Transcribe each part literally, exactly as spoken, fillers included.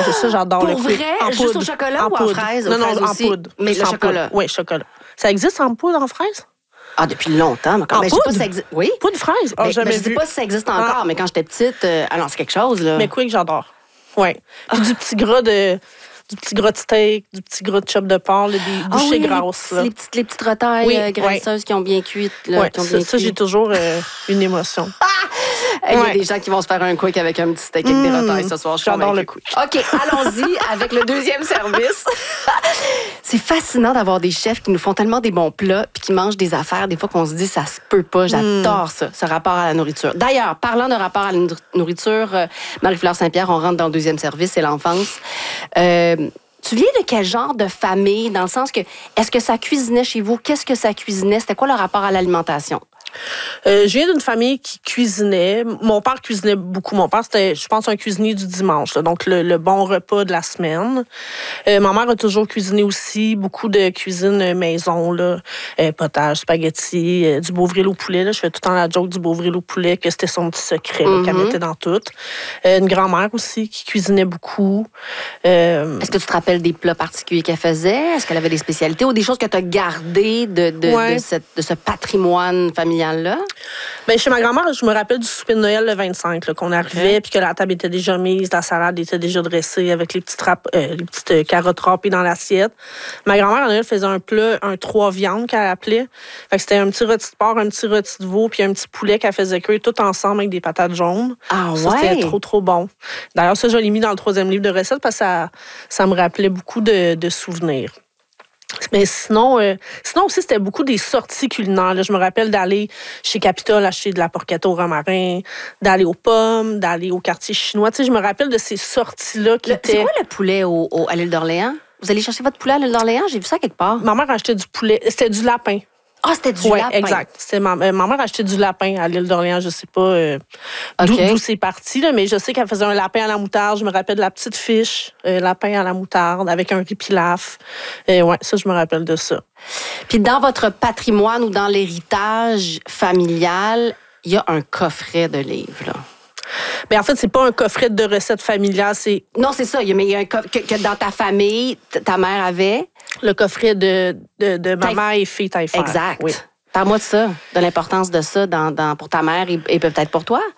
ça, j'adore Pour le vrai? quick. En Juste poudre. au chocolat en ou en poudre. fraise? Non, non, Fraise en aussi? poudre. Mais Juste le en chocolat? poudre. Oui, chocolat. Ça existe en poudre en fraise? Ah, depuis longtemps. Mais quand, En ben, je sais pas poudre? si ça existe. Oui. Poudre fraise? Ah, Ben, jamais ben, je sais vu. pas si ça existe encore, Ah. mais quand j'étais petite, euh, alors c'est quelque chose, là. Mais quick, j'adore. Oui. Puis du petit gras de... Du petit gras de steak, du petit gras de chop de porc, là, des Ah bouchées oui, les grasses. petits- là. Les, petites, les petites retailles Oui, euh, graisseuses oui. qui ont bien cuit. Là, Ouais, qui ont ça, bien ça, j'ai cuit. toujours euh, une émotion. Il y a Ouais. des gens qui vont se faire un quick avec un petit steak avec des Mmh, retailles ce soir. Je suis j'adore convaincue. le quick. OK, allons-y avec le deuxième service. C'est fascinant d'avoir des chefs qui nous font tellement des bons plats puis qui mangent des affaires, des fois qu'on se dit ça se peut pas. J'adore ça, ce rapport à la nourriture. D'ailleurs, parlant de rapport à la nour- nourriture, euh, Marie-Fleur Saint-Pierre, on rentre dans le deuxième service, c'est l'enfance. Euh, Tu viens de quel genre de famille, dans le sens que, est-ce que ça cuisinait chez vous? Qu'est-ce que ça cuisinait? C'était quoi le rapport à l'alimentation? Euh, je viens d'une famille qui cuisinait. Mon père cuisinait beaucoup. Mon père, c'était, je pense, un cuisinier du dimanche, là, donc le, le bon repas de la semaine. Euh, ma mère a toujours cuisiné aussi, beaucoup de cuisine maison, là, euh, potage, spaghetti, euh, du Beauvril au poulet. Là. Je fais tout le temps la joke du Beauvril au poulet, que c'était son petit secret là, Mm-hmm. qu'elle mettait dans tout. Euh, une grand-mère aussi qui cuisinait beaucoup. Euh, Est-ce que tu te rappelles des plats particuliers qu'elle faisait? Est-ce qu'elle avait des spécialités ou des choses que tu as gardées de, de, Ouais. de, cette, de ce patrimoine familial-là? Ben, chez ma grand-mère, je me rappelle du souper de Noël le vingt-cinq, là, qu'on arrivait, puis que la table était déjà mise, la salade était déjà dressée avec les petites, rap- euh, les petites euh, carottes râpées dans l'assiette. Ma grand-mère, à Noël, faisait un plat, un trois viandes qu'elle appelait. Fait que c'était un petit rôti de porc, un petit rôti de veau, puis un petit poulet qu'elle faisait cuire tout ensemble avec des patates jaunes. Ah Ça, ouais? c'était trop, trop bon. D'ailleurs, ça, je l'ai mis dans le troisième livre de recettes parce que ça, ça me rappelait beaucoup de, de souvenirs. Mais sinon, euh, sinon aussi, c'était beaucoup des sorties culinaires. Là. Je me rappelle d'aller chez Capitole acheter de la porchetta au romarin, d'aller aux pommes, d'aller au quartier chinois. Tu sais, je me rappelle de ces sorties-là qui Le- étaient... C'est quoi le poulet au, au- à l'île d'Orléans? Vous allez chercher votre poulet à l'île d'Orléans? J'ai vu ça quelque part. Ma mère achetait du poulet. C'était du lapin. Ah, c'était du Oui, lapin. exact. C'était ma, euh, ma mère achetait du lapin à l'île d'Orléans. Je sais pas euh, d'où, OK. d'où c'est parti, là, mais je sais qu'elle faisait un lapin à la moutarde. Je me rappelle de la petite fiche, euh, lapin à la moutarde, avec un riz pilaf. Et ouais, ça, je me rappelle de ça. Puis dans votre patrimoine ou dans l'héritage familial, il y a un coffret de livres, là. Mais en fait, c'est pas un coffret de recettes familiales, c'est Non, c'est ça. il y a- Mais il y a un coffret que, que dans ta famille, t- ta mère avait. le coffret de, de, de Taille- maman et fille taille faire. Exact. Oui. Parle-moi de ça, de l'importance de ça dans, dans- pour ta mère et, et peut-être pour toi.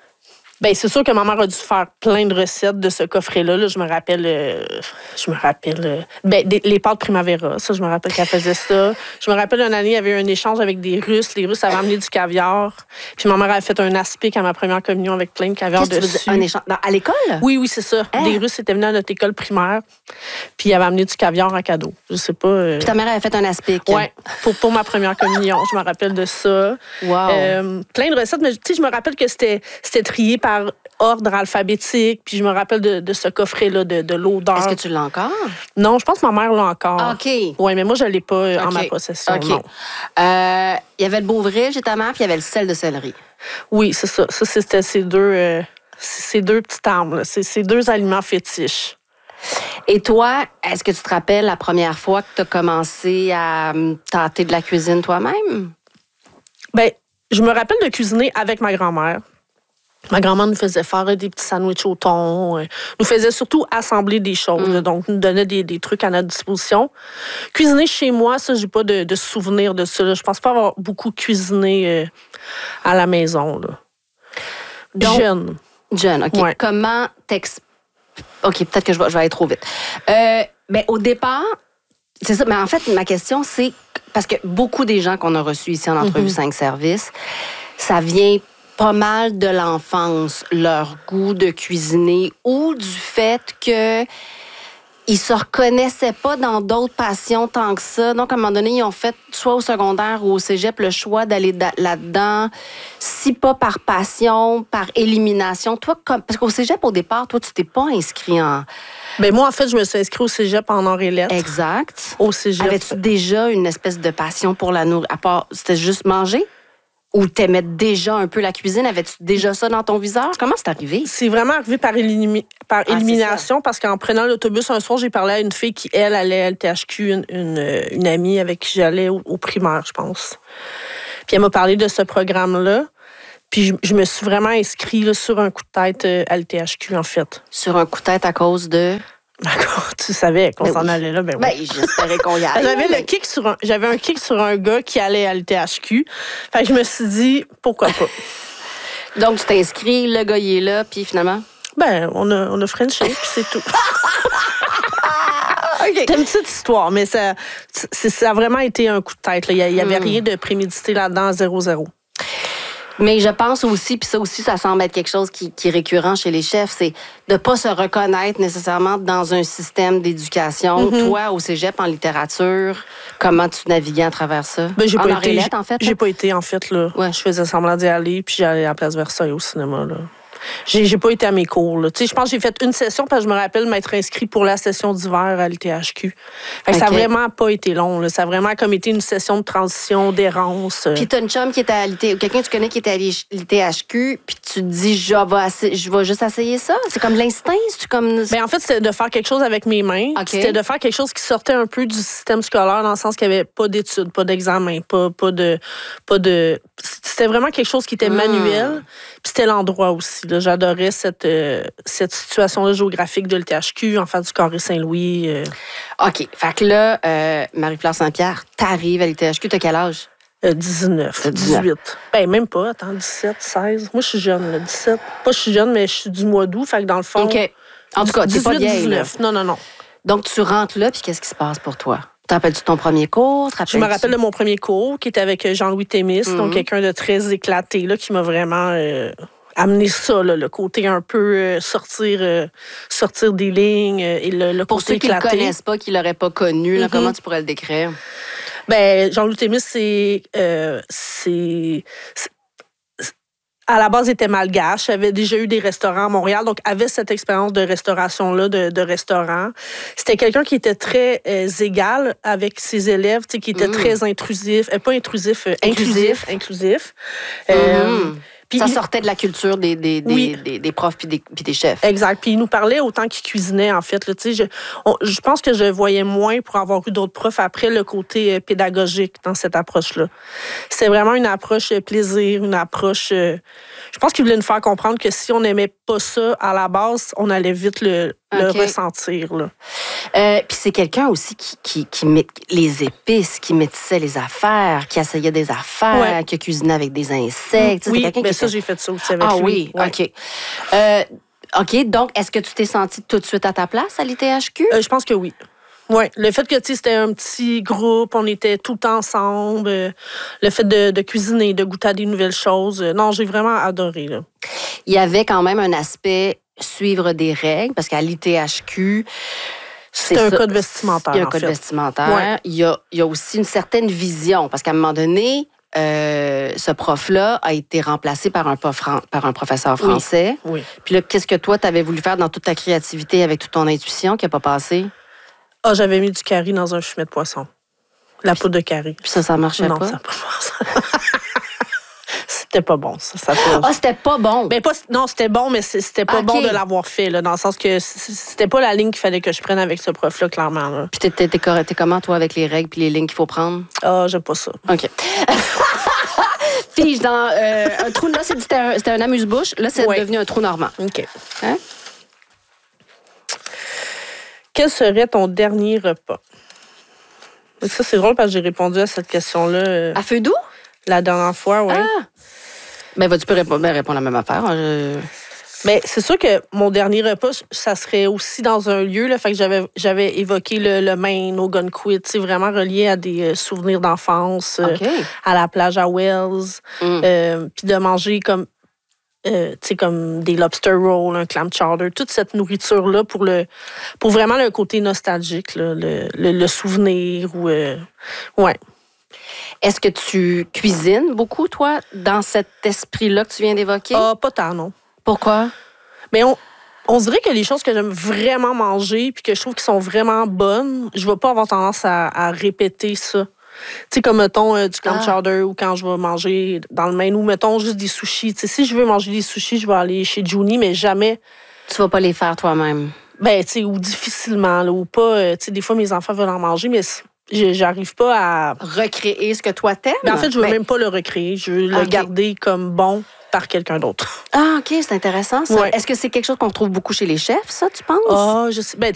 Ben, c'est sûr que ma mère a dû faire plein de recettes de ce coffret-là. Là. Je me rappelle, euh, je me rappelle, euh, ben, des- les pâtes Primavera, ça, je me rappelle qu'elle faisait ça. Je me rappelle une année, il y avait eu un échange avec des Russes. Les Russes avaient amené du caviar. Puis ma mère avait fait un aspic à ma première communion avec plein de caviar Qu'est-ce que tu veux dessus. dire? Un échange dans- à l'école? Oui, oui, c'est ça. Hein? Des Russes étaient venus à notre école primaire. Puis ils avaient amené du caviar en cadeau. Je sais pas. euh, Puis ta mère avait fait un aspic. Ouais, pour, pour ma première communion, je me rappelle de ça. Wow. Euh, plein de recettes, mais tu sais, je me rappelle que c'était, c'était trié par ordre alphabétique, puis je me rappelle de, de ce coffret-là, de, de l'odeur. Est-ce que tu l'as encore? Non, je pense que ma mère l'a encore. Ah, OK. Oui, mais moi, je ne l'ai pas euh, en OK. ma possession, OK. non. Euh, Il y avait le Beauvril chez ta mère, puis il y avait le sel de céleri. Oui, c'est ça. Ça, c'était ces deux, euh, ces deux petites armes, là. C'est ces deux aliments fétiches. Et toi, est-ce que tu te rappelles la première fois que tu as commencé à hum, tâter de la cuisine toi-même? Ben, je me rappelle de cuisiner avec ma grand-mère. Ma grand-mère nous faisait faire des petits sandwichs au thon, euh, nous faisait surtout assembler des choses, Mm. là, donc nous donnait des, des trucs à notre disposition. Cuisiner chez moi, ça, j'ai pas de, de souvenir de ça. Là. Je pense pas avoir beaucoup cuisiné euh, à la maison. Là. Donc, Jeune. Jeune, OK. Ouais. Comment t'expliques... OK, peut-être que je vais, je vais aller trop vite. Euh, ben, au départ, c'est ça. Mais en fait, ma question, c'est... Parce que beaucoup des gens qu'on a reçus ici en entrevue cinq services, ça vient pas mal de l'enfance, leur goût de cuisiner ou du fait que ils se reconnaissaient pas dans d'autres passions tant que ça. Donc, à un moment donné, ils ont fait, soit au secondaire ou au cégep, le choix d'aller da- là-dedans, si pas par passion, par élimination. Toi, comme, parce qu'au cégep, au départ, toi, tu t'es pas inscrit en... Ben, moi, en fait, je me suis inscrite au cégep en arts et lettres. Exact. Au cégep. Avais-tu déjà une espèce de passion pour la nourriture? À part, c'était juste manger? Ou t'aimais déjà un peu la cuisine? Avais-tu déjà ça dans ton viseur? Comment c'est arrivé? C'est vraiment arrivé par, élimi- par Ah, élimination parce qu'en prenant l'autobus un soir, j'ai parlé à une fille qui, elle, allait à L T H Q, une, une, une amie avec qui j'allais au, au primaire, je pense. Puis elle m'a parlé de ce programme-là. Puis je, je me suis vraiment inscrite là, sur un coup de tête euh, à l'I T H Q, en fait. Sur un coup de tête à cause de... D'accord, tu savais qu'on Ben s'en oui. allait là, ben oui. Ben, j'espérais qu'on y allait. J'avais, mais... le kick sur un, j'avais un kick sur un gars qui allait à l'I T H Q. Fait que je me suis dit, pourquoi pas? Donc, tu t'inscris, le gars, il est là, puis finalement... Ben, on a, on a Frenché, puis c'est tout. OK. C'est une petite histoire, mais ça, c'est, ça a vraiment été un coup de tête. Là. Il n'y avait Mm. rien de prémédité là-dedans, zéro zéro. Mais je pense aussi, puis ça aussi, ça semble être quelque chose qui, qui est récurrent chez les chefs, c'est de ne pas se reconnaître nécessairement dans un système d'éducation. Mm-hmm. Toi, au cégep, en littérature, comment tu naviguais à travers ça? Ben, j'ai en pas Orélette, été, en fait? J'ai pas été, en fait. Là. Ouais. Je faisais semblant d'y aller, puis j'allais à la Place Versailles au cinéma. Là. J'ai, j'ai pas été à mes cours. Là. Tu sais, je pense que j'ai fait une session, parce que je me rappelle m'être inscrit pour la session d'hiver à l'I T H Q. Fait que OK. ça a vraiment pas été long. Là. Ça a vraiment comme été une session de transition, d'errance. euh. Puis t'as une chum qui était à l'I T, ou quelqu'un que tu connais qui était à l'I T H Q, puis tu te dis, je vais, essa- je vais juste essayer ça. C'est comme l'instinct, c'est comme... Ben, en fait, c'était de faire quelque chose avec mes mains. OK. C'était de faire quelque chose qui sortait un peu du système scolaire, dans le sens qu'il n'y avait pas d'études, pas d'examen, pas, pas de. Pas de... C'était vraiment quelque chose qui était Mm. manuel. Puis c'était l'endroit aussi. Là. J'adorais cette, euh, cette situation-là géographique de l'I T H Q, en face du Carré Saint-Louis. euh. OK. Fait que là, euh, Marie-Fleur Saint-Pierre, t'arrives à l'I T H Q, t'as quel âge? Euh, dix-neuf, T'as dix-neuf. dix-huit. Ben, même pas, attends, dix-sept, seize. Moi, je suis jeune, là, dix-sept. Pas je suis jeune, mais je suis du mois d'août. Fait que dans le fond. OK. En tout cas, t'es pas dix-huit, vieille, là. dix-neuf. Non, non, non. Donc, tu rentres là, puis qu'est-ce qui se passe pour toi? Te rappelles-tu ton premier cours? Te Je me rappelles-tu- rappelle de mon premier cours qui était avec Jean-Louis Thémis, Mhm. donc quelqu'un de très éclaté là, qui m'a vraiment euh, amené ça, là, le côté un peu euh, sortir, euh, sortir des lignes euh, et le, le Pour côté ceux qui ne le éclaté. connaissent pas, qui ne l'auraient pas connu, là, Mhm. comment tu pourrais le décrire? Ben, Jean-Louis Thémis, c'est, euh, c'est, c'est- à la base, il était malgache, avait déjà eu des restaurants à Montréal, donc avait cette expérience de restauration-là, de, de restaurant. C'était quelqu'un qui était très euh, égal avec ses élèves, tu sais, qui était Mm. très intrusif, euh, pas intrusif, euh, Inclusif. inclusif, inclusif. Euh, Mhm. puis Ça il- sortait de la culture des, des, des, Oui. des, des profs puis des, puis des chefs. Exact. Puis il nous parlait autant qu'il cuisinait, en fait. Là, tu sais, je, on- je pense que je voyais moins pour avoir eu d'autres profs après le côté euh, pédagogique dans cette approche-là. C'était vraiment une approche euh, plaisir, une approche... euh, je pense qu'il voulait nous faire comprendre que si on n'aimait pas ça à la base, on allait vite le, le OK. ressentir. Là. Euh, puis c'est quelqu'un aussi qui, qui, qui met les épices, qui métissait les affaires, qui essayait des affaires, Ouais. qui cuisinait avec des insectes. Tu sais, Oui, c'est quelqu'un mais qui ça, était- j'ai fait ça aussi avec Ah lui. oui, Ouais. OK. Euh, OK, donc, est-ce que tu t'es sentie tout de suite à ta place à l'I T H Q? Euh, je pense que oui. Oui, le fait que tu sais, c'était un petit groupe, on était tout ensemble, euh, le fait de, de cuisiner, de goûter à des nouvelles choses. euh, non, j'ai vraiment adoré. Là. Il y avait quand même un aspect suivre des règles, parce qu'à l'I T H Q, C'est un ça- code vestimentaire, Il y a un en code fait. vestimentaire. Ouais. Il, y a, il y a aussi une certaine vision, parce qu'à un moment donné, euh, ce prof-là a été remplacé par un, prof fran- par un professeur Oui. français. Oui. Puis là, qu'est-ce que toi, tu avais voulu faire dans toute ta créativité avec toute ton intuition qui n'a pas passé? Ah, j'avais mis du curry dans un fumet de poisson. La poudre de curry. Puis ça, ça marchait Non, pas? ça n'a pas marché. C'était pas bon, ça. ça a pas... Ah, c'était pas bon! Ben, pas, non, c'était bon, mais c'est- c'était pas Ok. bon de l'avoir fait, là, dans le sens que c- c'était pas la ligne qu'il fallait que je prenne avec ce prof-là, clairement. Là. Puis t'es, t'es, t'es correct- t'es comment, toi, avec les règles puis les lignes qu'il faut prendre? Ah, j'aime pas ça. OK. Fige dans euh, un trou... Là, c'était un, c'était un amuse-bouche. Là, c'est Ouais. devenu un trou normand. OK. Hein? Quel serait ton dernier repas? Et ça, c'est drôle parce que j'ai répondu à cette question-là euh, À feu doux? la dernière fois, ouais. Ah! Ben, va- tu peux répondre, ben, répondre à la même affaire. hein, je- Mais c'est sûr que mon dernier repas, ça serait aussi dans un lieu. Là, fait que j'avais, j'avais évoqué le, le Maine, Algonquin, tu sais, vraiment relié à des euh, souvenirs d'enfance, euh, OK. à la plage à Wells, Mm. euh, puis de manger comme, euh, tu sais, comme des lobster rolls, un clam chowder, toute cette nourriture-là pour le, pour vraiment le côté nostalgique, là, le, le, le souvenir ou, euh, ouais. Est-ce que tu cuisines beaucoup, toi, dans cet esprit-là que tu viens d'évoquer? Ah, pas tant, non. Pourquoi? Mais on, on dirait que les choses que j'aime vraiment manger puis que je trouve qui sont vraiment bonnes, je vais pas avoir tendance à, à répéter ça. Tu sais, comme, mettons, euh, du clam Ah. chowder ou quand je vais manger dans le Maine ou, mettons, juste des sushis. Tu sais, si je veux manger des sushis, je vais aller chez Juni, mais jamais, Tu vas pas les faire toi-même. ben, tu sais, ou difficilement, là, ou pas. euh, Tu sais, des fois, mes enfants veulent en manger, mais c'est- Je- J'arrive pas à... Recréer ce que toi t'aimes? Ben, en fait, je veux Ben, même pas le recréer. Je veux le Ok. garder comme bon par quelqu'un d'autre. Ah, OK, c'est intéressant, ça. Ouais. Est-ce que c'est quelque chose qu'on retrouve beaucoup chez les chefs, ça, tu penses? Ah, je sais. Ben,